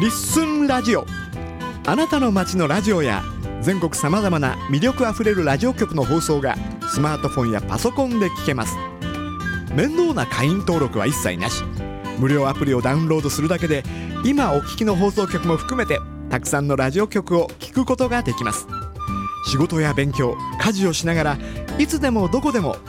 リッスンラジオ。あなたの街のラジオや全国さまざまな魅力あふれるラジオ局の放送がスマートフォンやパソコンで聞けます。面倒な会員登録は一切なし。無料アプリをダウンロードするだけで今お聞きの放送局も含めてたくさんのラジオ局を聞くことができます。仕事や勉強、家事をしながらいつでもどこでも